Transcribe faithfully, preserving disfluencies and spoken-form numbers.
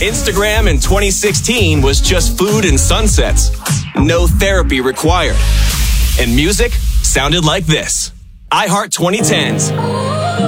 Instagram in twenty sixteen was just food and sunsets. No therapy required. And music sounded like this. iHeart twenty tens.